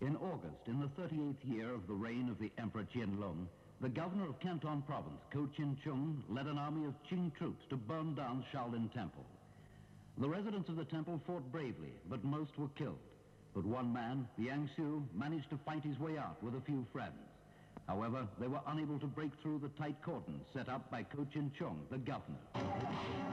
In August, in the 38th year of the reign of the Emperor Qianlong, the governor of Canton Province, Ko Chin-chung, led an army of Qing troops to burn down Shaolin Temple. The residents of the temple fought bravely, but most were killed. But one man, Yang Xiu, managed to fight his way out with a few friends. However, they were unable to break through the tight cordon set up by Ko Chin-chung, the governor.